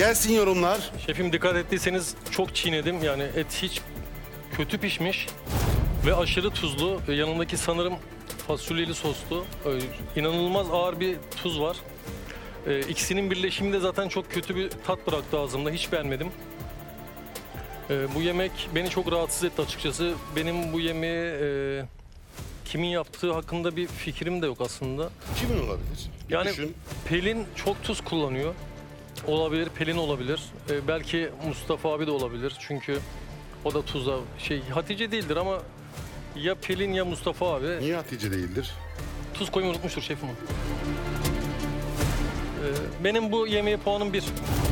Gelsin yorumlar. Şefim dikkat ettiyseniz çok çiğnedim. Yani et hiç kötü pişmiş ve aşırı tuzlu. Yanındaki sanırım fasulyeli soslu. İnanılmaz ağır bir tuz var. İkisinin birleşimi de zaten çok kötü bir tat bıraktı ağzımda. Hiç beğenmedim. Bu yemek beni çok rahatsız etti açıkçası. Benim bu yemeği kimin yaptığı hakkında bir fikrim de yok aslında. Kimin olabilir? Bir Yani düşün. Pelin çok tuz kullanıyor. Olabilir, Pelin olabilir. Belki Mustafa abi de olabilir. Çünkü o da tuza Hatice değildir ama ya Pelin ya Mustafa abi. Niye Hatice değildir? Tuz koymayı unutmuştur şefim. Benim bu yemeğe puanım 1.